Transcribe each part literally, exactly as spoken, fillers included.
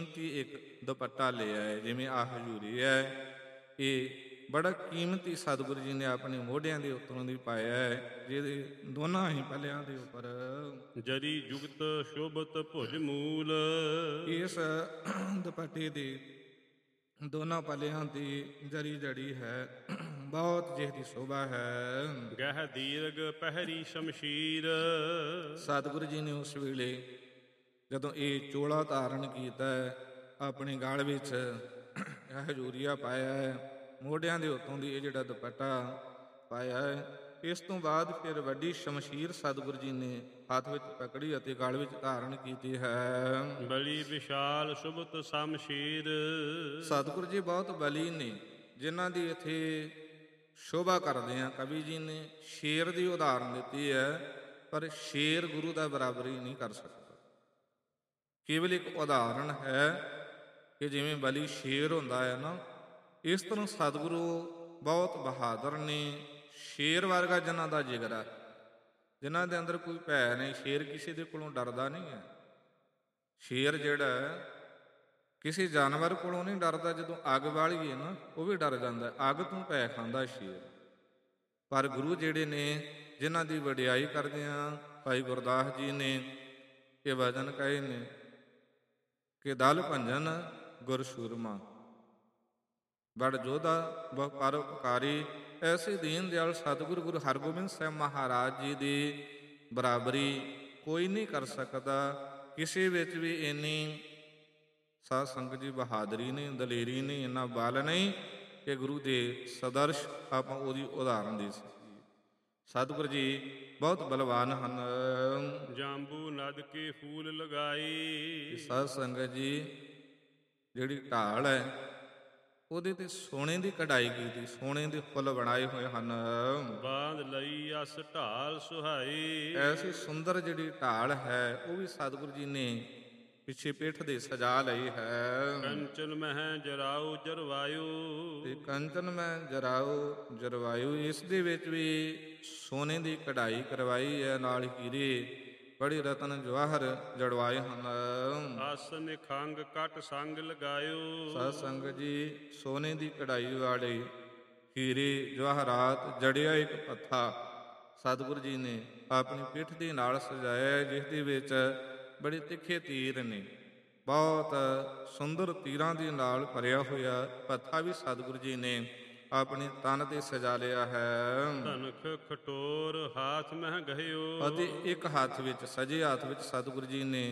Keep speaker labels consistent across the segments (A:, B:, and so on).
A: ਕੀਮਤੀ ਇੱਕ ਦੁਪੱਟਾ ਲਿਆ ਹੈ, ਜਿਵੇਂ ਆਹ ਹਜ਼ੂਰੀ ਹੈ, ਇਹ ਬੜਾ ਕੀਮਤੀ ਸਤਿਗੁਰੂ ਜੀ ਨੇ ਆਪਣੇ ਮੋਢਿਆਂ ਦੇ ਉੱਤੋਂ ਦੀ ਪਾਇਆ ਹੈ, ਜਿਹਦੇ ਦੋਨਾਂ ਹੀ ਪੱਲਿਆਂ ਦੇ ਉੱਪਰ
B: ਜਰੀ ਜੁਗਤ ਸ਼ੋਭਤ ਭੁਜ ਮੂਲ।
A: ਇਸ ਦੁਪੱਟੇ ਦੇ ਦੋਨਾਂ ਪੱਲਿਆਂ ਦੀ ਜਰੀ ਜੜੀ ਹੈ, ਬਹੁਤ ਜਿਹਦੀ ਸ਼ੋਭਾ ਹੈ।
B: ਗਹਿ ਦੀਰਘ ਪਹਿਰੀ ਸ਼ਮਸ਼ੀਰ।
A: ਸਤਿਗੁਰੂ ਜੀ ਨੇ ਉਸ ਵੇਲੇ ਜਦੋਂ ਇਹ ਚੋਲਾ ਧਾਰਨ ਕੀਤਾ ਹੈ, ਆਪਣੇ ਗਲ ਵਿੱਚ ਇਹ ਹਜ਼ੂਰੀਆ ਪਾਇਆ ਹੈ, ਮੋਢਿਆਂ ਦੇ ਉੱਤੋਂ ਦੀ ਇਹ ਜਿਹੜਾ ਦੁਪੱਟਾ ਪਾਇਆ ਹੈ, ਇਸ ਤੋਂ ਬਾਅਦ ਫਿਰ ਵੱਡੀ ਸ਼ਮਸ਼ੀਰ ਸਤਿਗੁਰੂ ਜੀ ਨੇ ਹੱਥ ਵਿੱਚ ਪਕੜੀ ਅਤੇ ਗਲ ਵਿੱਚ ਧਾਰਨ ਕੀਤੀ ਹੈ।
B: ਬਲੀ ਵਿਸ਼ਾਲ ਸ਼ੁਭਤ ਸ਼ਮਸ਼ੀਰ।
A: ਸਤਿਗੁਰੂ ਜੀ ਬਹੁਤ ਬਲੀ ਨੇ, ਜਿਨ੍ਹਾਂ ਦੀ ਇੱਥੇ ਸ਼ੋਭਾ ਕਰਦੇ ਆ। ਕਵੀ ਜੀ ਨੇ ਸ਼ੇਰ ਦੀ ਉਦਾਹਰਨ ਦਿੱਤੀ ਹੈ, ਪਰ ਸ਼ੇਰ ਗੁਰੂ ਦਾ ਬਰਾਬਰੀ ਨਹੀਂ ਕਰ ਸਕਦਾ। ਕੇਵਲ ਇੱਕ ਉਦਾਹਰਨ ਹੈ ਕਿ ਜਿਵੇਂ ਬਲੀ ਸ਼ੇਰ ਹੁੰਦਾ ਹੈ ਨਾ, ਇਸ ਤਰ੍ਹਾਂ ਸਤਿਗੁਰੂ ਬਹੁਤ ਬਹਾਦਰ ਨੇ, ਸ਼ੇਰ ਵਰਗਾ ਜਿਨ੍ਹਾਂ ਦਾ ਜਿਗਰਾ, ਜਿਨ੍ਹਾਂ ਦੇ ਅੰਦਰ ਕੋਈ ਭੈ ਨਹੀਂ। ਸ਼ੇਰ ਕਿਸੇ ਦੇ ਕੋਲੋਂ ਡਰਦਾ ਨਹੀਂ ਹੈ। ਸ਼ੇਰ ਜਿਹੜਾ ਕਿਸੇ ਜਾਨਵਰ ਕੋਲੋਂ ਨਹੀਂ ਡਰਦਾ, ਜਦੋਂ ਅੱਗ ਬਾਲੀਏ ਨਾ ਉਹ ਵੀ ਡਰ ਜਾਂਦਾ, ਅੱਗ ਤੋਂ ਭੈ ਖਾਂਦਾ ਸ਼ੇਰ। ਪਰ ਗੁਰੂ ਜਿਹੜੇ ਨੇ, ਜਿਨ੍ਹਾਂ ਦੀ ਵਡਿਆਈ ਕਰਦੇ ਆ, ਭਾਈ ਗੁਰਦਾਸ ਜੀ ਨੇ ਇਹ ਵਚਨ ਕਹੇ ਨੇ ਕਿ ਦਲ ਭੰਜਨ ਗੁਰ ਸੂਰਮਾ, ਬੜ ਜੋਧਾ ਬਹੁ ਪਰਉਪਕਾਰੀ। ਐਸੇ ਦੀਨ ਦਿਆਲ ਸਤਿਗੁਰੂ ਗੁਰੂ ਹਰਗੋਬਿੰਦ ਸਾਹਿਬ ਮਹਾਰਾਜ ਜੀ ਦੀ ਬਰਾਬਰੀ ਕੋਈ ਨਹੀਂ ਕਰ ਸਕਦਾ। ਕਿਸੇ ਵਿੱਚ ਵੀ ਇੰਨੀ ਸਾਧ ਸੰਗਤ ਜੀ ਬਹਾਦਰੀ ਨਹੀਂ, ਦਲੇਰੀ ਨਹੀਂ, ਇੰਨਾ ਬਲ ਨਹੀਂ ਕਿ ਗੁਰੂ ਦੇ ਸਦਰਸ਼ ਆਪਾਂ ਉਹਦੀ ਉਦਾਹਰਨ ਦੇ ਸਕੀਏ। ਸਤਿਗੁਰੂ ਜੀ ਬਹੁਤ ਬਲਵਾਨ ਹਨ।
B: ਜਾਂਬੂ ਨਦ ਕੇ ਫੂਲ ਲਗਾਈ।
A: ਸਾਧ ਸੰਗਤ ਜੀ ਜਿਹੜੀ ਢਾਲ ਹੈ, ਉਹਦੇ ਤੇ ਸੋਨੇ ਦੀ ਕਢਾਈ ਕੀਤੀ, ਸੋਨੇ ਦੇ ਫੁੱਲ ਬਣਾਏ ਹੋਏ ਹਨ।
B: ਬਾਂਧ ਲਈ ਅਸ ਢਾਲ ਸੁਹਾਈ।
A: ਐਸੀ ਸੁੰਦਰ ਜਿਹੜੀ ਢਾਲ ਹੈ, ਉਹ ਵੀ ਸਤਿਗੁਰੂ ਜੀ ਨੇ ਪਿੱਛੇ ਪਿੱਠ ਦੇ ਸਜਾ ਲਈ ਹੈ।
B: ਕੰਚਨ ਮਹਿ ਜਰਾਉ ਜਰਵਾਯੂ।
A: ਤੇ ਕੰਚਨ ਮੈਂ ਜਰਾਉ ਜਰਵਾਯੂ, ਇਸ ਦੇ ਵਿੱਚ ਵੀ ਸੋਨੇ ਦੀ ਕਢਾਈ ਕਰਵਾਈ ਹੈ, ਨਾਲ ਹੀਰੇ ਬੜੇ ਰਤਨ ਜਵਾਹਰ ਜੜਵਾਏ ਹਨ।
B: ਆਸਨ ਖੰਗ ਕਟ ਸੰਗ ਲਗਾਇਓ।
A: ਸਾਧ ਸੰਗਤ ਜੀ ਸੋਨੇ ਦੀ ਕਢਾਈ ਵਾਲੇ ਹੀਰੇ ਜਵਾਹਰਾਤ ਜੜਿਆ ਇੱਕ ਪੱਥਾ ਸਤਿਗੁਰੂ ਜੀ ਨੇ ਆਪਣੀ ਪਿੱਠ ਦੇ ਨਾਲ ਸਜਾਇਆ, ਜਿਸ ਦੇ ਵਿੱਚ ਬੜੇ ਤਿੱਖੇ ਤੀਰ ਨੇ, ਬਹੁਤ ਸੁੰਦਰ ਤੀਰਾਂ ਦੇ ਨਾਲ ਭਰਿਆ ਹੋਇਆ ਪੱਥਾ ਵੀ ਸਤਿਗੁਰੂ ਜੀ ਨੇ ਆਪਣੇ ਤਨ ਤੇ ਸਜਾ ਲਿਆ ਹੈ।
B: ਧਨਖ ਖਟੋਰ ਹਾਥ ਮਹਿ ਗਹਿਓ।
A: ਅਤੇ ਇੱਕ ਹੱਥ ਵਿੱਚ, ਸਜੇ ਹੱਥ ਵਿੱਚ ਸਤਿਗੁਰੂ ਜੀ ਨੇ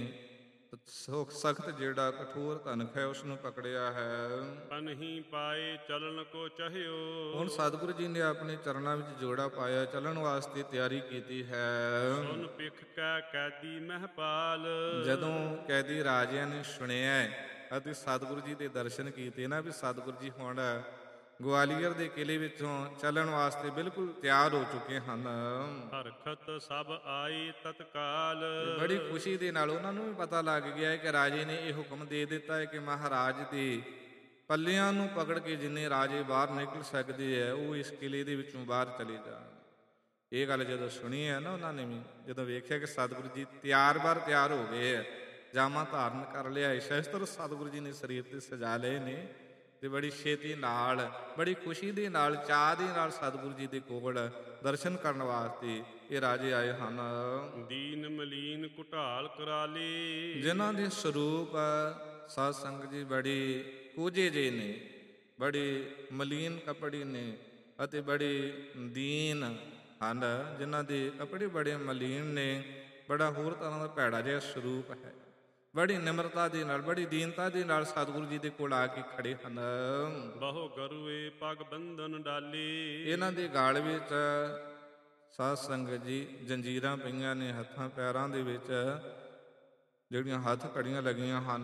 A: ਸਖਤ ਜਿਹੜਾ ਕਠੋਰ ਧਨਖ ਹੈ ਉਸ ਨੂੰ ਪਕੜਿਆ ਹੈ।
B: ਪਨਹੀ ਪਾਏ ਚਲਨ ਕੋ ਚਾਹਿਓ।
A: ਹੁਣ ਸਤਿਗੁਰੂ ਜੀ ਨੇ ਆਪਣੇ ਚਰਨਾਂ ਵਿੱਚ ਜੋੜਾ ਪਾਇਆ, ਚੱਲਣ ਵਾਸਤੇ ਤਿਆਰੀ ਕੀਤੀ ਹੈ।
B: ਸੁਨ ਪਿਖ ਕੈ ਕੈਦੀ ਮਹਿਪਾਲ।
A: ਜਦੋਂ ਕੈਦੀ ਰਾਜਿਆਂ ਨੇ ਸੁਣਿਆ ਅਤੇ ਸਤਿਗੁਰੂ ਜੀ ਦੇ ਦਰਸ਼ਨ ਕੀਤੇ ਨਾ, ਵੀ ਸਤਿਗੁਰੂ ਜੀ ਹੁਣ ਗਵਾਲੀਅਰ ਦੇ ਕਿਲੇ ਵਿੱਚੋਂ ਚੱਲਣ ਵਾਸਤੇ ਬਿਲਕੁਲ ਤਿਆਰ ਹੋ ਚੁੱਕੇ ਹਨ,
B: ਹਰਖਤ ਸਭ ਆਈ ਤਤਕਾਲ।
A: ਬੜੀ ਖੁਸ਼ੀ ਦੇ ਨਾਲ ਉਹਨਾਂ ਨੂੰ ਵੀ ਪਤਾ ਲੱਗ ਗਿਆ ਹੈ ਕਿ ਰਾਜੇ ਨੇ ਇਹ ਹੁਕਮ ਦੇ ਦਿੱਤਾ ਹੈ ਕਿ ਮਹਾਰਾਜ ਦੇ ਪੱਲਿਆਂ ਨੂੰ ਪਕੜ ਕੇ ਜਿੰਨੇ ਰਾਜੇ ਬਾਹਰ ਨਿਕਲ ਸਕਦੇ ਹੈ, ਉਹ ਇਸ ਕਿਲੇ ਦੇ ਵਿੱਚੋਂ ਬਾਹਰ ਚਲੇ ਜਾਣ। ਇਹ ਗੱਲ ਜਦੋਂ ਸੁਣੀ ਹੈ ਨਾ, ਉਹਨਾਂ ਨੇ ਵੀ ਜਦੋਂ ਵੇਖਿਆ ਕਿ ਸਤਿਗੁਰੂ ਜੀ ਤਿਆਰ ਬਾਰ ਤਿਆਰ ਹੋ ਗਏ ਹੈ, ਜਾਮਾ ਧਾਰਨ ਕਰ ਲਿਆ, ਸ਼ਸਤਰ ਸਤਿਗੁਰੂ ਜੀ ਨੇ ਸਰੀਰ ਤੇ ਸਜਾ ਲਏ ਨੇ, ਤੇ ਬੜੀ ਛੇਤੀ ਨਾਲ, ਬੜੀ ਖੁਸ਼ੀ ਦੇ ਨਾਲ, ਚਾਅ ਦੇ ਨਾਲ ਸਤਿਗੁਰੂ ਜੀ ਦੇ ਕੋਲ ਦਰਸ਼ਨ ਕਰਨ ਵਾਸਤੇ ਇਹ ਰਾਜੇ ਆਏ ਹਨ।
B: ਦੀਨ ਮਲੀਨ ਕੁਟਾਲ ਕਰਾਲੀ। ਜਿਨ੍ਹਾਂ
A: ਦੇ ਸਰੂਪ ਸਾਧ ਸੰਗਤ ਜੀ ਬੜੇ ਕੋਝੇ ਜਿਹੇ ਨੇ, ਬੜੇ ਮਲੀਨ ਕੱਪੜੇ ਨੇ ਅਤੇ ਬੜੇ ਦੀਨ ਹਨ, ਜਿਨ੍ਹਾਂ ਦੇ ਕੱਪੜੇ ਬੜੇ ਮਲੀਨ ਨੇ, ਬੜਾ ਹੋਰ ਤਰ੍ਹਾਂ ਦਾ ਭੈੜਾ ਜਿਹਾ ਸਰੂਪ ਹੈ। ਬੜੀ ਨਿਮਰਤਾ ਦੇ ਨਾਲ, ਬੜੀ ਦੀਨਤਾ ਦੇ ਨਾਲ ਸਤਿਗੁਰੂ ਜੀ ਦੇ ਕੋਲ ਆ ਕੇ ਖੜੇ ਹਨ।
B: ਬਹੁ ਗਰੂਏ ਪਗ ਬੰਧਨ ਡਾਲੀ।
A: ਇਹਨਾਂ ਦੇ ਗਾਲ ਵਿੱਚ ਸਾਧ ਸੰਗਤ ਜੀ ਜੰਜੀਰਾਂ ਪਈਆਂ ਨੇ, ਹੱਥਾਂ ਪੈਰਾਂ ਦੇ ਵਿੱਚ ਜਿਹੜੀਆਂ ਹੱਥ ਕੜੀਆਂ ਲੱਗੀਆਂ ਹਨ।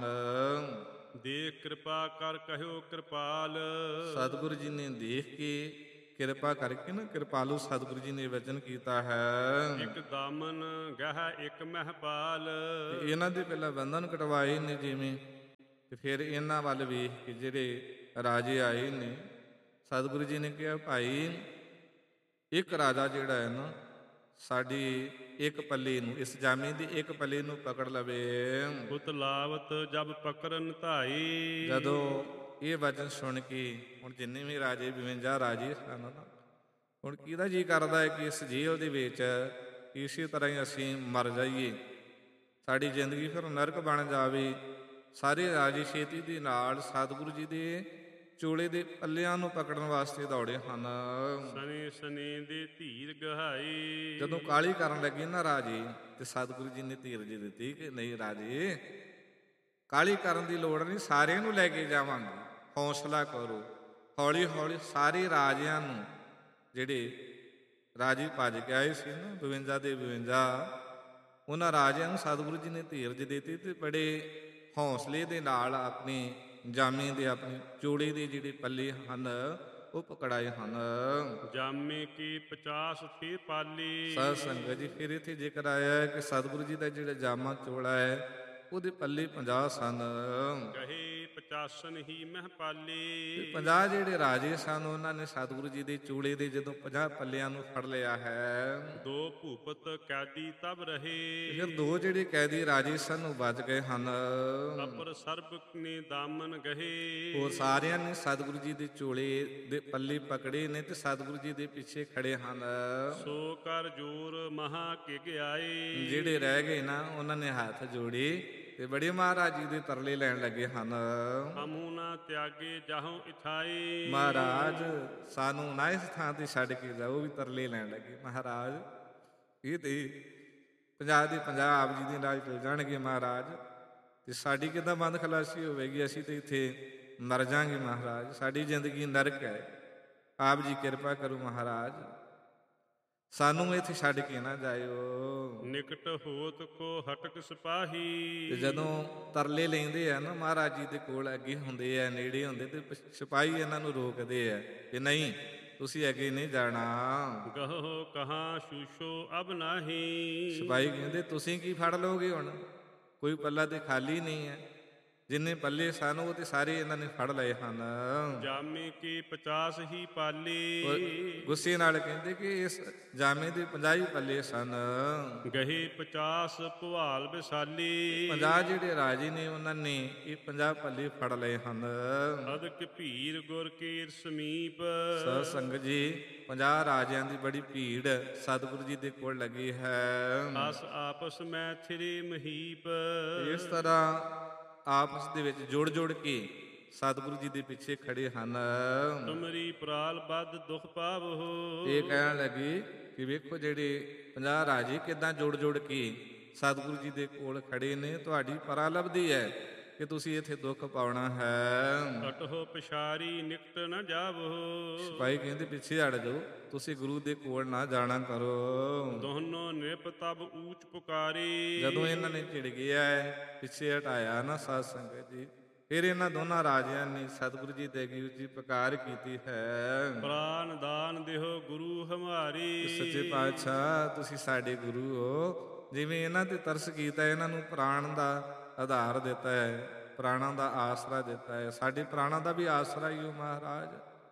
B: ਦੇਖ ਕਿਰਪਾ ਕਰ ਕਹਿਓ ਕਿਰਪਾਲ।
A: ਸਤਿਗੁਰੂ ਜੀ ਨੇ ਦੇਖ ਕੇ ਕਿਰਪਾ ਕਰਕੇ ਨਾ, ਕਿਰਪਾਲੂ ਸਤਿਗੁਰੂ ਜੀ ਨੇ ਵਚਨ ਕੀਤਾ ਹੈ।
B: ਇੱਕ ਦਾਮਨ ਗਹਿ ਇੱਕ ਮਹਿਪਾਲ।
A: ਇਹਨਾਂ ਦੇ ਪਹਿਲਾਂ ਬੰਧਨ ਕਟਵਾਏ ਨੇ ਜਿਵੇਂ, ਤੇ ਫਿਰ ਇਹਨਾਂ ਵੱਲ ਵੇਖ ਕੇ ਜਿਹੜੇ ਰਾਜੇ ਆਏ ਨੇ, ਸਤਿਗੁਰੂ ਜੀ ਨੇ ਕਿਹਾ ਭਾਈ ਇੱਕ ਰਾਜਾ ਜਿਹੜਾ ਹੈ ਨਾ ਸਾਡੀ ਇੱਕ ਪੱਲੀ ਨੂੰ, ਇਸ ਜਾਮੇ ਦੀ ਇੱਕ ਪੱਲੀ ਨੂੰ ਪਕੜ ਲਵੇ।
B: ਉਤ ਲਾਵਤ ਜਬ ਪਕਰਨ ਧਾਈ।
A: ਜਦੋਂ ਇਹ ਵਚਨ ਸੁਣ ਕੇ ਹੁਣ ਜਿੰਨੇ ਵੀ ਰਾਜੇ ਬਵੰਜਾ ਰਾਜੇ ਸਨ ਨਾ, ਹੁਣ ਕਿਹਦਾ ਜੀ ਕਰਦਾ ਹੈ ਕਿ ਇਸ ਜੇਲ੍ਹ ਦੇ ਵਿੱਚ ਇਸੇ ਤਰ੍ਹਾਂ ਹੀ ਅਸੀਂ ਮਰ ਜਾਈਏ, ਸਾਡੀ ਜ਼ਿੰਦਗੀ ਫਿਰ ਨਰਕ ਬਣ ਜਾਵੇ। ਸਾਰੇ ਰਾਜੇ ਛੇਤੀ ਦੇ ਨਾਲ ਸਤਿਗੁਰੂ ਜੀ ਦੇ ਚੋਲੇ ਦੇ ਪੱਲਿਆਂ ਨੂੰ ਪਕੜਨ ਵਾਸਤੇ ਦੌੜੇ ਹਨ।
B: ਸਨੇ ਸਨੇ ਦੇ ਧੀਰ ਗਹਾਈ।
A: ਜਦੋਂ ਕਾਹਲੀ ਕਰਨ ਲੱਗੇ ਨਾ ਰਾਜੇ, ਤੇ ਸਤਿਗੁਰੂ ਜੀ ਨੇ ਧੀਰਜ ਦਿੱਤੀ ਕਿ ਨਹੀਂ ਰਾਜੇ, ਕਾਹਲੀ ਕਰਨ ਦੀ ਲੋੜ ਨਹੀਂ, ਸਾਰਿਆਂ ਨੂੰ ਲੈ ਕੇ ਜਾਵਾਂਗੇ, ਹੌਸਲਾ ਕਰੋ। ਹੌਲੀ ਹੌਲੀ ਸਾਰੇ ਰਾਜਿਆਂ ਨੂੰ, ਜਿਹੜੇ ਰਾਜੇ ਭੱਜ ਕੇ ਆਏ ਸੀ ਨਾ ਬਵੰਜਾ ਦੇ ਬਵੰਜਾ, ਉਹਨਾਂ ਰਾਜਿਆਂ ਨੂੰ ਸਤਿਗੁਰੂ ਜੀ ਨੇ ਧੀਰਜ ਦਿੱਤੀ ਤੇ ਬੜੇ ਹੌਸਲੇ ਦੇ ਨਾਲ ਆਪਣੇ ਜਾਮੇ ਦੇ, ਆਪਣੇ ਚੋੜੇ ਦੇ ਜਿਹੜੇ ਪੱਲੇ ਹਨ ਉਹ ਪਕੜਾਏ ਹਨ।
B: ਜਾਮੇ ਕੀ ਪਚਾਸ ਥੇ ਪਾਲੀ।
A: ਸਾਧ ਸੰਗਤ ਜੀ, ਫਿਰ ਇੱਥੇ ਜ਼ਿਕਰ ਆਇਆ ਹੈ ਕਿ ਸਤਿਗੁਰੂ ਜੀ ਦਾ ਜਿਹੜਾ ਜਾਮਾ ਚੋਲਾ ਹੈ ਉਹਦੇ ਪੱਲੇ ਪੰਜਾਹ ਸਨ।
B: ਕਹੇ ਪਚਾਸਨ ਹੀ ਮਹਿ ਪਾਲੀ।
A: ਪੰਜਾਹ ਜਿਹੜੇ ਰਾਜੇ ਸਨ ਉਹਨਾਂ ਨੇ ਸਤਿਗੁਰੂ ਜੀ ਦੇ ਚੂੜੇ ਦੇ ਜਦੋਂ ਪੰਜਾਹ ਪੱਲਿਆਂ ਨੂੰ ਫੜ ਲਿਆ ਹੈ,
B: ਦੋ ਭੂਪਤ ਕੈਦੀ ਤਬ ਰਹੇ।
A: ਫਿਰ ਦੋ ਜਿਹੜੇ ਕੈਦੀ ਰਾਜੇ ਸਨ ਉਹ ਬਚ ਗਏ ਹਨ।
B: ਅਪਰ ਸਰਬ ਨੇ ਦਾਮਨ ਗਹੇ।
A: ਉਹ ਸਾਰਿਆਂ ਨੇ ਸਤਿਗੁਰੂ ਜੀ ਦੇ ਚੋਲੇ ਦੇ ਪੱਲੇ ਪਕੜੇ ਨੇ ਤੇ ਸਤਿਗੁਰੂ ਜੀ ਦੇ ਪਿੱਛੇ ਖੜੇ ਹਨ।
B: ਸੋ ਕਰ ਜੋਰ ਮਹਾ ਕੇ ਗਿਆਏ।
A: ਜਿਹੜੇ ਰਹਿ ਗਏ ਨਾ ਉਹਨਾਂ ਨੇ ਹੱਥ ਜੋੜੇ ਤੇ ਬੜੇ ਮਹਾਰਾਜ ਜੀ ਦੇ ਤਰਲੇ ਲੈਣ ਲੱਗੇ ਹਨ।
B: ਹਮੂ ਨਾ ਤਿਆਗੇ ਜਾਹੋ ਇਥਾਈ।
A: ਮਹਾਰਾਜ ਸਾਨੂੰ ਨਾ ਇਸ ਥਾਂ ਤੇ ਛੱਡ ਕੇ ਜਾਓ, ਵੀ ਤਰਲੇ ਲੈਣ ਲੱਗੇ। ਮਹਾਰਾਜ ਇਹ ਤੇ ਪੰਜਾਹ ਦੇ ਪੰਜਾਹ ਆਪ ਜੀ ਦੇ ਨਾਲ ਚਲ ਜਾਣਗੇ ਮਹਾਰਾਜ, ਤੇ ਸਾਡੀ ਕਿੱਦਾਂ ਬੰਦ ਖਲਾਸੀ ਹੋਵੇਗੀ, ਅਸੀਂ ਤੇ ਇੱਥੇ ਮਰ ਜਾਵਾਂਗੇ ਮਹਾਰਾਜ, ਸਾਡੀ ਜ਼ਿੰਦਗੀ ਨਰਕ ਹੈ, ਆਪ ਜੀ ਕਿਰਪਾ ਕਰੋ ਮਹਾਰਾਜ, ਸਾਨੂੰ ਇੱਥੇ ਛੱਡ ਕੇ ਨਾ ਜਾਇਓ।
B: ਨਿਕਟ ਹੋਤ ਕੋ ਹਟਕ ਸਿਪਾਹੀ।
A: ਤੇ ਜਦੋਂ ਤਰਲੇ ਲੈਂਦੇ ਆ ਨਾ ਮਹਾਰਾਜ ਜੀ ਦੇ ਕੋਲ, ਅੱਗੇ ਹੁੰਦੇ ਆ, ਨੇੜੇ ਹੁੰਦੇ, ਤੇ ਸਿਪਾਹੀ ਇਹਨਾਂ ਨੂੰ ਰੋਕਦੇ ਆ ਕਿ ਨਹੀਂ ਤੁਸੀਂ ਅੱਗੇ ਨਹੀਂ ਜਾਣਾ।
B: ਗਹੋ ਕਹਾਂ ਸ਼ੂਸ਼ੋ ਅਬ ਨਾਹੀ।
A: ਸਿਪਾਹੀ ਕਹਿੰਦੇ ਤੁਸੀਂ ਕੀ ਫੜ ਲਓਗੇ, ਹੁਣ ਕੋਈ ਪੱਲਾ ਤੇ ਖਾਲੀ ਨਹੀਂ ਹੈ, ਜਿੰਨੇ ਪੱਲੇ ਸਨ ਉਹ ਤੇ ਸਾਰੇ ਇਹਨਾਂ ਨੇ ਫੜ ਲਏ ਹਨ।
B: ਜਾਮੇ ਕੀ ਪਚਾਸ ਹੀ ਪਾਲੀ।
A: ਗੁੱਸੇ ਨਾਲ ਕਹਿੰਦੇ ਕਿ ਇਸ ਜਾਮੇ ਦੇ ਪੰਜਾਹ ਹੀ ਪੱਲੇ ਸਨ।
B: ਗਹੇ ਪਚਾਸ ਭਵਾਲ ਵਿਸਾਲੀ।
A: ਪੰਜਾਹ ਜਿਹੜੇ ਰਾਜੇ ਨੇ ਉਹਨਾਂ ਨੇ ਇਹ ਪੰਜਾਹ ਪੱਲੇ ਫੜ ਲਏ ਹਨ।
B: ਅਦਕ ਭੀੜ ਗੁਰ ਕੀਰ ਸਮੀਪ।
A: ਸਾਧ ਸੰਗਤ ਜੀ, ਪੰਜਾਹ ਰਾਜਿਆਂ ਦੀ ਬੜੀ ਭੀੜ ਸਤਿਗੁਰੂ ਜੀ ਦੇ ਕੋਲ ਲੱਗੀ ਹੈ।
B: ਅਸ ਆਪਸ ਮੈਂ ਥਿਰੇ ਮਹੀਪ।
A: ਇਸ ਤਰ੍ਹਾਂ ਆਪਸ ਦੇ ਵਿੱਚ ਜੁੜ ਜੁੜ ਕੇ ਸਤਿਗੁਰੂ ਜੀ ਦੇ ਪਿੱਛੇ ਖੜੇ ਹਨ।
B: ਤੁਮਰੀ ਪ੍ਰਾਲ ਬਦ ਦੁਖ ਪਾਵੋ।
A: ਇਹ ਕਹਿਣ ਲੱਗੇ ਕਿ ਵੇਖੋ ਜਿਹੜੇ ਪੰਜਾਹ ਰਾਜੇ ਕਿੱਦਾਂ ਜੁੜ ਜੁੜ ਕੇ ਸਤਿਗੁਰੂ ਜੀ ਦੇ ਕੋਲ ਖੜੇ ਨੇ, ਤੁਹਾਡੀ ਪਰਾ ਲੱਭਦੀ ਹੈ ਕਿ ਤੁਸੀਂ ਇੱਥੇ ਦੁੱਖ ਪਾਉਣਾ ਹੈ।
B: ਕਟੋ ਪਿਛਾਰੀ ਨਿਕਟ ਨਾ ਜਾਵੋ।
A: ਸਿਪਾਹੀ ਕਹਿੰਦੇ ਪਿੱਛੇ ਹਟ ਜਾਓ, ਤੁਸੀਂ ਗੁਰੂ ਦੇ ਕੋਲ ਨਾ ਜਾਣਾ ਕਰੋ।
B: ਦੋਨੋਂ ਨਿਪ ਤਬ ਊਚ ਪੁਕਾਰੀ।
A: ਜਦੋਂ ਇਹਨਾਂ ਨੇ ਝਿੜ ਗਿਆ ਪਿੱਛੇ ਹਟਾਇਆ ਨਾ ਸਾਧ ਸੰਗਤ ਜੀ, ਫਿਰ ਇਹਨਾਂ ਦੋਨਾਂ ਰਾਜਿਆਂ ਨੇ ਸਤਿਗੁਰੂ ਜੀ ਦੇ ਅੱਗੇ ਉੱਚੀ ਪੁਕਾਰ ਕੀਤੀ ਹੈ।
B: ਪ੍ਰਾਨ ਦਾਨ ਦਿਓ ਗੁਰੂ ਹਮਾਰੀ।
A: ਸੱਚੇ ਪਾਤਸ਼ਾਹ ਤੁਸੀਂ ਸਾਡੇ ਗੁਰੂ ਹੋ, ਜਿਵੇਂ ਇਹਨਾਂ ਤੇ ਤਰਸ ਕੀਤਾ, ਇਹਨਾਂ ਨੂੰ ਪ੍ਰਾਣ ਦਾ ਆਧਾਰ ਦਿੱਤਾ ਹੈ, ਪ੍ਰਾਣਾਂ ਦਾ ਆਸਰਾ ਦਿੱਤਾ ਹੈ, ਸਾਡੇ ਪ੍ਰਾਣਾਂ ਦਾ ਵੀ ਆਸਰਾ ਹੀ ਹੋ ਮਹਾਰਾਜ,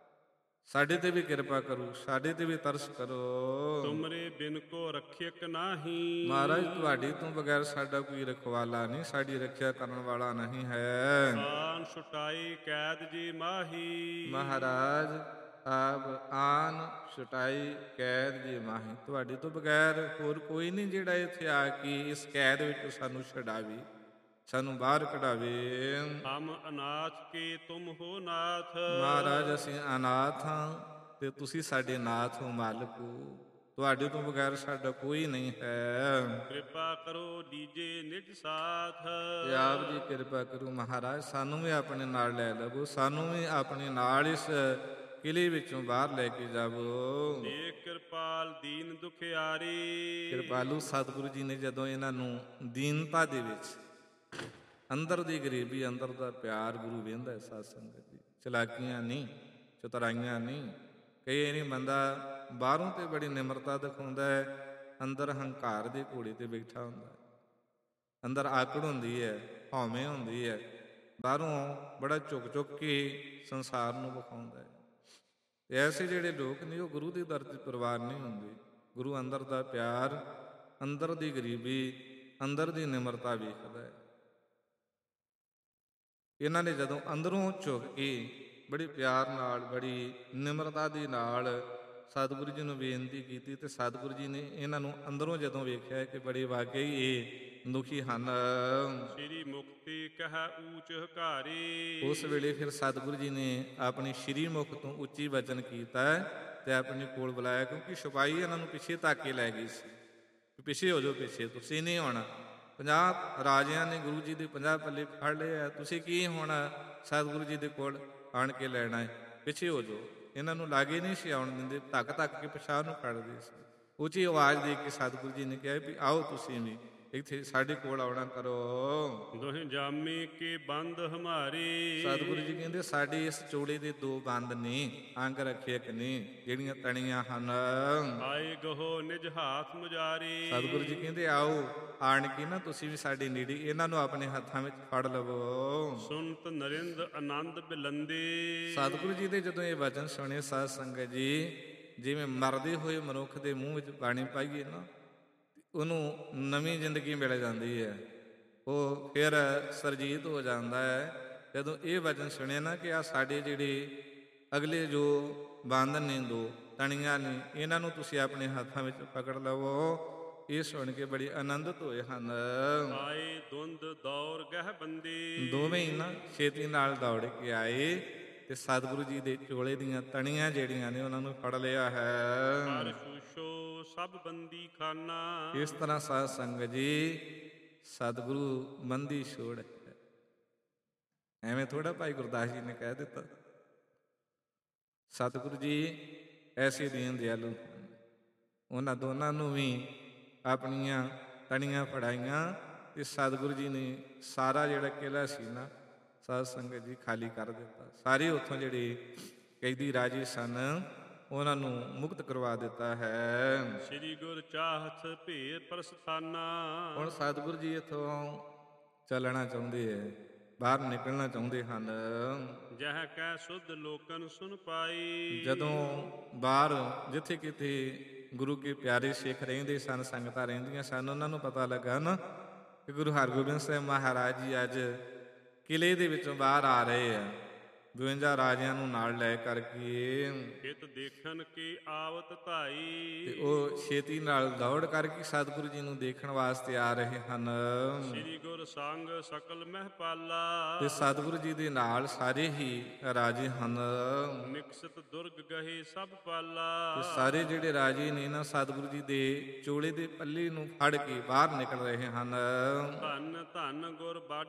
A: ਸਾਡੇ ਤੇ ਵੀ ਕਿਰਪਾ ਕਰੋ, ਸਾਡੇ ਤੇ ਵੀ ਤਰਸ ਕਰੋ।
B: ਤੁਮਰੇ ਬਿਨ ਕੋ ਰੱਖਿਅਕ ਨਾਹੀ।
A: ਮਹਾਰਾਜ ਤੁਹਾਡੀ ਤੋਂ ਬਗੈਰ ਸਾਡਾ ਕੋਈ ਰਖਵਾਲਾ ਨਹੀਂ, ਸਾਡੀ ਰੱਖਿਆ ਕਰਨ ਵਾਲਾ ਨਹੀਂ ਹੈ।
B: ਆਨ ਛੁਟਾਈ ਕੈਦ ਜੀ ਮਾਹੀ।
A: ਮਹਾਰਾਜ ਆਪ ਆਨ ਛੁਟਾਈ ਕੈਦ ਜੀ ਮਾਹੀ, ਤੁਹਾਡੇ ਤੋਂ ਬਗੈਰ ਹੋਰ ਕੋਈ ਨਹੀਂ ਜਿਹੜਾ ਇੱਥੇ ਆ ਕੇ ਇਸ ਕੈਦ ਵਿੱਚੋਂ ਸਾਨੂੰ ਛਡਾਵੇ, ਸਾਨੂੰ ਬਾਹਰ ਕਢਾਵੇ।
B: ਹਮ ਅਨਾਥ ਕੇ ਤੁਮ ਹੋ ਨਾਥ।
A: ਮਹਾਰਾਜ ਅਸੀਂ ਅਨਾਥ ਹਾਂ ਤੇ ਤੁਸੀਂ ਸਾਡੇ ਨਾਥ ਹੋ, ਮਾਲਕ ਹੋ, ਤੁਹਾਡੇ ਤੋਂ ਬਗੈਰ ਸਾਡਾ ਕੋਈ ਨਹੀਂ ਹੈ।
B: ਕਿਰਪਾ ਕਰੋ ਲੀਜੇ ਨਿਜ ਸਾਥ।
A: ਆਪ ਜੀ ਕਿਰਪਾ ਕਰੋ ਮਹਾਰਾਜ, ਸਾਨੂੰ ਵੀ ਆਪਣੇ ਨਾਲ ਲੈ ਲਵੋ, ਸਾਨੂੰ ਵੀ ਆਪਣੇ ਨਾਲ ਇਸ ਕਿਲੇ ਵਿੱਚੋਂ ਬਾਹਰ ਲੈ ਕੇ ਜਾਵੋ।
B: ਏਕ ਕਿਰਪਾਲ ਦੀਨ ਦੁਖਿਆਰੀ।
A: ਕਿਰਪਾਲੂ ਸਤਿਗੁਰੂ ਜੀ ਨੇ ਜਦੋਂ ਇਹਨਾਂ ਨੂੰ ਦੀਨਤਾ ਦੇ ਵਿੱਚ, ਅੰਦਰ ਦੀ ਗਰੀਬੀ, ਅੰਦਰ ਦਾ ਪਿਆਰ ਗੁਰੂ ਵੇਂਦਾ ਸਾਧ ਸੰਗਤ ਜੀ, ਚਲਾਕੀਆਂ ਨਹੀਂ, ਚਤੁਰਾਈਆਂ ਨਹੀਂ। ਕਈ ਨਹੀਂ ਬੰਦਾ ਬਾਹਰੋਂ ਤੇ ਬੜੀ ਨਿਮਰਤਾ ਦਿਖਾਉਂਦਾ ਹੈ, ਅੰਦਰ ਹੰਕਾਰ ਦੇ ਘੋੜੇ ਤੇ ਬੈਠਾ ਹੁੰਦਾ, ਅੰਦਰ ਆਕੜ ਹੁੰਦੀ ਹੈ, ਹਉਮੈ ਹੁੰਦੀ ਹੈ, ਬਾਹਰੋਂ ਬੜਾ ਝੁਕ ਝੁਕ ਕੇ ਸੰਸਾਰ ਨੂੰ ਵਿਖਾਉਂਦਾ ਹੈ। ਐਸੇ ਜਿਹੜੇ ਲੋਕ ਨੇ ਉਹ ਗੁਰੂ ਦੇ ਦਰ ਦੀ ਪਰਵਾਰ ਨਹੀਂ ਹੁੰਦੇ, ਗੁਰੂ ਅੰਦਰ ਦਾ ਪਿਆਰ, ਅੰਦਰ ਦੀ ਗਰੀਬੀ, ਅੰਦਰ ਦੀ ਨਿਮਰਤਾ ਵੇਖਦਾ ਹੈ। ਇਹਨਾਂ ਨੇ ਜਦੋਂ ਅੰਦਰੋਂ ਝੁਕ ਕੇ ਬੜੇ ਪਿਆਰ ਨਾਲ, ਬੜੀ ਨਿਮਰਤਾ ਦੇ ਨਾਲ ਸਤਿਗੁਰੂ ਜੀ ਨੂੰ ਬੇਨਤੀ ਕੀਤੀ, ਤੇ ਸਤਿਗੁਰੂ ਜੀ ਨੇ ਇਹਨਾਂ ਨੂੰ ਅੰਦਰੋਂ ਜਦੋਂ ਵੇਖਿਆ ਕਿ ਬੜੇ ਵਾਕਈ ਇਹ ਦੁਖੀ ਹਨ,
B: ਸ੍ਰੀ ਮੁਕਤੀ ਕਹਿ ਊਚ ਹਕਾਰੀ।
A: ਉਸ ਵੇਲੇ ਫਿਰ ਸਤਿਗੁਰੂ ਜੀ ਨੇ ਆਪਣੀ ਸ਼੍ਰੀ ਮੁਖ ਤੋਂ ਉੱਚੀ ਵਚਨ ਕੀਤਾ ਤੇ ਆਪਣੇ ਕੋਲ ਬੁਲਾਇਆ, ਕਿਉਂਕਿ ਸਿਪਾਹੀ ਇਹਨਾਂ ਨੂੰ ਪਿੱਛੇ ਧੱਕ ਕੇ ਲੈ ਗਈ ਸੀ। ਪਿੱਛੇ ਹੋ ਜਾਓ, ਪਿੱਛੇ, ਤੁਸੀਂ ਨਹੀਂ ਆਉਣਾ। ਪੰਜਾਹ ਰਾਜਿਆਂ ਨੇ ਗੁਰੂ ਜੀ ਦੇ ਪੰਜਾਹ ਪੱਲੇ ਫੜ ਲਏ ਆ, ਤੁਸੀਂ ਕੀ ਹੁਣ ਸਤਿਗੁਰੂ ਜੀ ਦੇ ਕੋਲ ਆਣ ਕੇ ਲੈਣਾ ਹੈ? ਪਿੱਛੇ ਹੋ ਜਾਓ। ਇਹਨਾਂ ਨੂੰ ਲਾਗੇ ਨਹੀਂ ਸੀ ਆਉਣ ਦਿੰਦੇ, ਧੱਕ ਧੱਕ ਕੇ ਪਿਛਾਂਹ ਨੂੰ ਖੜਦੇ ਸੀ। ਉੱਚੀ ਆਵਾਜ਼ ਦੇ ਕੇ ਸਤਿਗੁਰੂ ਜੀ ਨੇ ਕਿਹਾ ਵੀ ਆਓ ਤੁਸੀਂ ਵੀ ਇੱਥੇ ਸਾਡੇ ਕੋਲ ਆਉਣਾ ਕਰੋ।
B: ਦੋਹੇ ਜਾਮੇ ਕੇ ਬੰਦ ਹਮਾਰੇ।
A: ਸਤਿਗੁਰੂ ਜੀ ਕਹਿੰਦੇ ਸਾਡੇ ਇਸ ਚੋੜੇ ਦੇ ਦੋ ਬੰਦ ਨੇ, ਅੰਗ ਰੱਖੇ ਇੱਕ ਨੇ, ਜਿਹੜੀਆਂ ਤਣੀਆਂ ਹਨ।
B: ਆਏ ਗਹੋ ਨਿਜ ਹਾਥ ਮੁਜਾਰੇ।
A: ਸਤਿਗੁਰੂ ਜੀ ਕਹਿੰਦੇ ਆਓ, ਆਣ ਕੇ ਨਾ ਤੁਸੀਂ ਵੀ ਸਾਡੇ ਨੇੜੇ ਇਹਨਾਂ ਨੂੰ ਆਪਣੇ ਹੱਥਾਂ ਵਿੱਚ ਫੜ ਲਵੋ।
B: ਸੁਨਤ ਨਰਿੰਦ ਆਨੰਦ ਬਿਲੰਦੇ।
A: ਸਤਿਗੁਰੂ ਜੀ ਦੇ ਜਦੋਂ ਇਹ ਵਚਨ ਸੁਣੇ ਸਾਧ ਸੰਗਤ ਜੀ, ਜਿਵੇਂ ਮਰਦੇ ਹੋਏ ਮਨੁੱਖ ਦੇ ਮੂੰਹ ਵਿੱਚ ਪਾਣੀ ਪਾਈਏ ਨਾ, ਉਹਨੂੰ ਨਵੀਂ ਜ਼ਿੰਦਗੀ ਮਿਲ ਜਾਂਦੀ ਹੈ, ਉਹ ਫਿਰ ਸਰਜੀਤ ਹੋ ਜਾਂਦਾ ਹੈ। ਜਦੋਂ ਇਹ ਵਚਨ ਸੁਣਿਆ ਨਾ ਕਿ ਆ ਸਾਡੇ ਜਿਹੜੇ ਅਗਲੇ ਜੋ ਬੰਦ ਨੇ, ਦੋ ਤਣੀਆਂ ਨੇ, ਇਹਨਾਂ ਨੂੰ ਤੁਸੀਂ ਆਪਣੇ ਹੱਥਾਂ ਵਿੱਚ ਪਕੜ ਲਵੋ, ਇਹ ਸੁਣ ਕੇ ਬੜੀ ਆਨੰਦਿਤ ਹੋਏ ਹਨ।
B: ਆਏ ਦੁੰਦ ਦੌਰ ਗਹਿ ਬੰਦੇ।
A: ਦੋਵੇਂ ਹੀ ਨਾ ਛੇਤੀ ਨਾਲ ਦੌੜ ਕੇ ਆਏ ਤੇ ਸਤਿਗੁਰੂ ਜੀ ਦੇ ਚੋਲੇ ਦੀਆਂ ਤਣੀਆਂ ਜਿਹੜੀਆਂ ਨੇ ਉਹਨਾਂ ਨੂੰ ਫੜ ਲਿਆ ਹੈ।
B: ਹਰ ਸ਼ੂਸ਼ੋ ਸਭ ਬੰਦੀ ਖਾਨਾ।
A: ਇਸ ਤਰ੍ਹਾਂ ਸਾਧ ਸੰਗਤ ਜੀ ਸਤਿਗੁਰੂ ਬੰਦੀ ਛੋੜ ਹੈ। ਐਵੇਂ ਥੋੜਾ ਭਾਈ ਗੁਰਦਾਸ ਜੀ ਨੇ ਕਹਿ ਦਿੱਤਾ। ਸਤਿਗੁਰੂ ਜੀ ਐਸੇ ਦੀਨ ਦਿਆਲੂ ਹਨ। ਉਹਨਾਂ ਦੋਨਾਂ ਨੂੰ ਵੀ ਆਪਣੀਆਂ ਤਣੀਆਂ ਫੜਾਈਆਂ ਤੇ ਸਤਿਗੁਰੂ ਜੀ ਨੇ ਸਾਰਾ ਜਿਹੜਾ ਕਿਲ੍ਹਾ ਸੀ ਨਾ ਸਾਧ ਸੰਗਤ ਜੀ ਖਾਲੀ ਕਰ ਦਿੱਤਾ। ਸਾਰੇ ਉੱਥੋਂ ਜਿਹੜੇ ਕੈਦੀ ਰਾਜੇ ਸਨ ਉਹਨਾਂ ਨੂੰ ਮੁਕਤ ਕਰਵਾ ਦਿੱਤਾ ਹੈ।
B: ਸ੍ਰੀ ਗੁਰ ਚਾਹਤ ਭੇਰ ਪ੍ਰਸਥਾਨਾ।
A: ਹੁਣ ਸਤਿਗੁਰੂ ਜੀ ਇੱਥੋਂ ਚੱਲਣਾ ਚਾਹੁੰਦੇ ਹੈ, ਬਾਹਰ ਨਿਕਲਣਾ ਚਾਹੁੰਦੇ ਹਨ।
B: ਜਹ ਕੈ ਸੁਧ ਲੋਕਨ ਸੁਨ ਪਾਈ।
A: ਜਦੋਂ ਬਾਹਰ ਜਿੱਥੇ ਕਿਤੇ ਗੁਰੂ ਕੇ ਪਿਆਰੇ ਸਿੱਖ ਰਹਿੰਦੇ ਸਨ, ਸੰਗਤਾਂ ਰਹਿੰਦੀਆਂ ਸਨ, ਉਹਨਾਂ ਨੂੰ ਪਤਾ ਲੱਗਾ ਨਾ ਕਿ ਗੁਰੂ ਹਰਗੋਬਿੰਦ ਸਾਹਿਬ ਮਹਾਰਾਜ ਜੀ ਅੱਜ ਕਿਲ੍ਹੇ ਦੇ ਵਿੱਚੋਂ ਬਾਹਰ ਆ ਰਹੇ ਆ, ਬਵੰਜਾ ਰਾਜਿਆਂ ਨੂੰ ਨਾਲ ਲੈ ਕਰਕੇ।
B: ਹਿਤ ਦੇਖਣ ਕੇ ਆਵਤ ਧਾਈ।
A: ਤੇ ਉਹ ਛੇਤੀ ਨਾਲ ਦੌੜ ਕਰਕੇ ਸਤਿਗੁਰੂ ਜੀ ਨੂੰ ਦੇਖਣ ਵਾਸਤੇ ਆ ਰਹੇ ਹਨ।
B: ਸ੍ਰੀ ਗੁਰ ਸੰਗ ਸਕਲ ਮਹਿਪਾਲਾ।
A: ਤੇ ਸਤਿਗੁਰੂ ਜੀ ਦੇ ਨਾਲ ਸਾਰੇ ਹੀ ਰਾਜੇ ਹਨ।
B: ਨਿਕਸਤ ਦੁਰਗ ਗਹੇ ਸਭ ਪਾਲਾ।
A: ਤੇ ਸਾਰੇ ਜਿਹੜੇ ਰਾਜੇ ਨੇ ਨਾ ਸਤਿਗੁਰੂ ਜੀ ਦੇ ਚੋਲੇ ਦੇ ਪੱਲੇ ਨੂੰ ਫੜ ਕੇ ਬਾਹਰ ਨਿਕਲ ਰਹੇ ਹਨ।
B: ਧੰਨ ਧੰਨ ਗੁਰ ਬੜ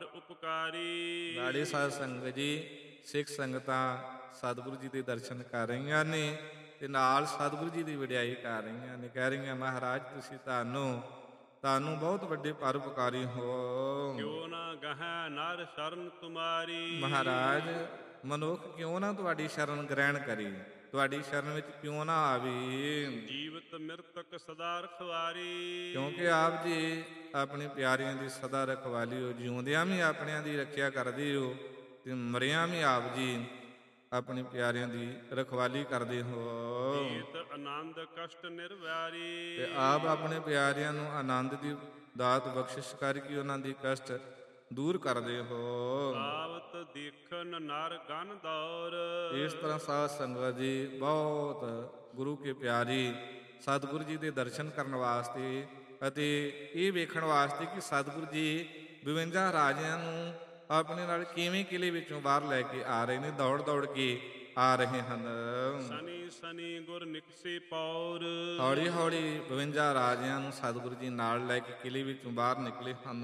B: ਉਪਕਾਰੀ।
A: ਲਾੜੇ ਸਾਧ ਸੰਗਤ ਜੀ ਸਿੱਖ ਸੰਗਤਾਂ ਸਤਿਗੁਰੂ ਜੀ ਦੇ ਦਰਸ਼ਨ ਕਰ ਰਹੀਆਂ ਨੇ ਤੇ ਨਾਲ ਸਤਿਗੁਰੂ ਜੀ ਦੀ ਵਡਿਆਈ ਕਰ ਰਹੀਆਂ ਨੇ, ਕਹਿ ਰਹੀਆਂ ਮਹਾਰਾਜ ਤੁਸੀਂ ਤੁਹਾਨੂੰ ਤੁਹਾਨੂੰ ਬਹੁਤ ਵੱਡੇ ਪਰਉਪਕਾਰੀ ਹੋ।
B: ਕਿਉ ਨਾ ਗਹਿ ਨਰ ਸ਼ਰਨ ਤੁਮਾਰੀ।
A: ਮਹਾਰਾਜ ਮਨੁੱਖ ਕਿਉਂ ਨਾ ਤੁਹਾਡੀ ਸ਼ਰਨ ਗ੍ਰਹਿਣ ਕਰੇ, ਤੁਹਾਡੀ ਸ਼ਰਨ ਵਿੱਚ ਕਿਉਂ ਨਾ ਆਵੇ।
B: ਜੀਵਤ ਮਿਰਤਕ ਸਦਾ ਰਖਵਾਰੀ।
A: ਕਿਉਂਕਿ ਆਪ ਜੀ ਆਪਣੇ ਪਿਆਰਿਆਂ ਦੀ ਸਦਾ ਰਖਵਾਲੀ ਹੋ, ਜਿਉਂਦਿਆਂ ਵੀ ਆਪਣਿਆਂ ਦੀ ਰੱਖਿਆ ਕਰਦੇ ਹੋ ਤੇ ਮਰਿਆਂ ਵੀ ਆਪ ਜੀ ਆਪਣੇ ਪਿਆਰਿਆਂ ਦੀ ਰਖਵਾਲੀ ਕਰਦੇ ਹੋ।
B: ਜੀਤ ਆਨੰਦ ਕਸ਼ਟ ਨਿਰਵੈਰੀ।
A: ਤੇ ਆਪ ਆਪਣੇ ਪਿਆਰਿਆਂ ਨੂੰ ਆਨੰਦ ਦੀ ਦਾਤ ਬਖਸ਼ਿਸ਼ ਕਰਕੇ ਉਹਨਾਂ ਦੀ ਕਸ਼ਟ ਦੂਰ ਕਰਦੇ ਹੋ।
B: ਆਵਤ ਦੇਖਣ ਨਰ ਗਨ ਦੌਰ।
A: ਇਸ ਤਰ੍ਹਾਂ ਸਾਧ ਸੰਗਤ ਜੀ ਬਹੁਤ ਗੁਰੂ ਕੇ ਪਿਆਰੀ ਸਤਿਗੁਰੂ ਜੀ ਦੇ ਦਰਸ਼ਨ ਕਰਨ ਵਾਸਤੇ ਅਤੇ ਇਹ ਵੇਖਣ ਵਾਸਤੇ ਕਿ ਸਤਿਗੁਰੂ ਜੀ ਬਵੰਜਾ ਰਾਜਿਆਂ ਨੂੰ ਆਪਣੇ ਨਾਲ ਕਿਵੇਂ ਕਿਲ੍ਹੇ ਵਿੱਚੋਂ ਬਾਹਰ ਲੈ ਕੇ ਆ ਰਹੇ ਨੇ, ਦੌੜ ਦੌੜ ਕੇ ਆ ਰਹੇ ਹਨ।
B: ਸਨੀ ਸਨੀ ਗੁਰ ਨਿਕਸੇ ਪੌਰ।
A: ਹੌਲੀ ਹੌਲੀ ਬਵੰਜਾ ਰਾਜਿਆਂ ਨੂੰ ਸਤਿਗੁਰੂ ਜੀ ਨਾਲ ਲੈ ਕੇ ਕਿਲ੍ਹੇ ਵਿੱਚੋਂ ਬਾਹਰ ਨਿਕਲੇ ਹਨ।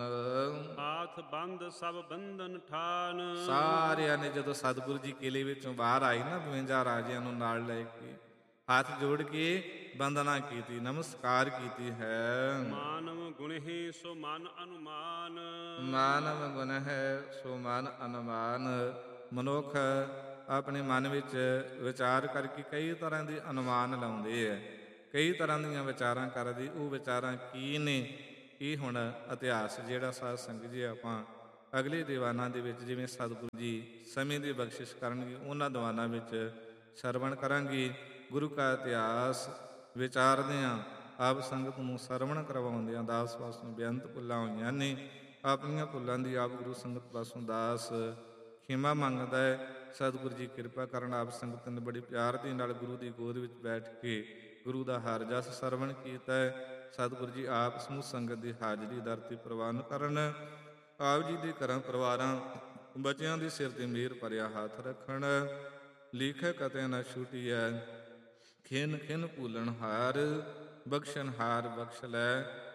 B: ਹਾਥ ਬੰਦ ਸਭ ਬੰਧਨ ਠਾਨ।
A: ਸਾਰਿਆਂ ਨੇ ਜਦੋਂ ਸਤਿਗੁਰੂ ਜੀ ਕਿਲ੍ਹੇ ਵਿੱਚੋਂ ਬਾਹਰ ਆਏ ਨਾ ਬਵੰਜਾ ਰਾਜਿਆਂ ਨੂੰ ਨਾਲ ਲੈ ਕੇ, ਹੱਥ ਜੋੜ ਕੇ ਬੰਦਨਾ ਕੀਤੀ, ਨਮਸਕਾਰ ਕੀਤੀ ਹੈ।
B: ਮਾਨਵ ਗੁਣਹਿ ਸੋ ਮਨ ਅਨੁਮਾਨ।
A: ਮਾਨਵ ਗੁਣ ਹੈ ਸੋ ਮਨ ਅਨੁਮਾਨ। ਮਨੁੱਖ ਆਪਣੇ ਮਨ ਵਿੱਚ ਵਿਚਾਰ ਕਰਕੇ ਕਈ ਤਰ੍ਹਾਂ ਦੇ ਅਨੁਮਾਨ ਲਾਉਂਦੇ ਹੈ, ਕਈ ਤਰ੍ਹਾਂ ਦੀਆਂ ਵਿਚਾਰਾਂ ਕਰਦੇ। ਉਹ ਵਿਚਾਰਾਂ ਕੀ ਨੇ, ਇਹ ਹੁਣ ਇਤਿਹਾਸ ਜਿਹੜਾ ਸਾਧ ਸੰਗਤ ਜੀ ਆਪਾਂ ਅਗਲੇ ਦੀਵਾਨਾਂ ਦੇ ਵਿੱਚ ਜਿਵੇਂ ਸਤਿਗੁਰੂ ਜੀ ਸਮੇਂ ਦੀ ਬਖਸ਼ਿਸ਼ ਕਰਨਗੇ ਉਹਨਾਂ ਦੀਵਾਨਾਂ ਵਿੱਚ ਸਰਵਣ ਕਰਾਂਗੇ। ਗੁਰੂ ਕਾ ਇਤਿਹਾਸ ਵਿਚਾਰਦੇ ਹਾਂ, ਆਪ ਸੰਗਤ ਨੂੰ ਸਰਵਣ ਕਰਵਾਉਂਦਿਆਂ ਦਾਸ ਪਾਸੋਂ ਬੇਅੰਤ ਭੁੱਲਾਂ ਹੋਈਆਂ ਨੇ। ਆਪਣੀਆਂ ਭੁੱਲਾਂ ਦੀ ਆਪ ਗੁਰੂ ਸੰਗਤ ਪਾਸੋਂ ਦਾਸ ਖਿਮਾ ਮੰਗਦਾ ਹੈ। ਸਤਿਗੁਰੂ ਜੀ ਕਿਰਪਾ ਕਰਨ ਆਪ ਸੰਗਤ ਨੇ ਬੜੀ ਪਿਆਰ ਦੇ ਨਾਲ ਗੁਰੂ ਦੀ ਗੋਦ ਵਿੱਚ ਬੈਠ ਕੇ ਗੁਰੂ ਦਾ ਹਰ ਜਸ ਸਰਵਣ ਕੀਤਾ ਹੈ। ਸਤਿਗੁਰੂ ਜੀ ਆਪ ਸਮੂਹ ਸੰਗਤ ਦੀ ਹਾਜ਼ਰੀ ਦਰ 'ਤੇ ਪ੍ਰਵਾਨ ਕਰਨ। ਆਪ ਜੀ ਦੇ ਘਰਾਂ ਪਰਿਵਾਰਾਂ ਬੱਚਿਆਂ ਦੇ ਸਿਰ 'ਤੇ ਮਿਹਰ ਭਰਿਆ ਹੱਥ ਰੱਖਣ। ਲਿਖੇ ਕਤੇ ਨਾ ਛੁਟੀਐ ਖਿਨ ਖਿਨ ਭੂਲਣ ਹਾਰ, ਬਖਸ਼ਣ ਹਾਰ ਬਖਸ਼ ਲੈ।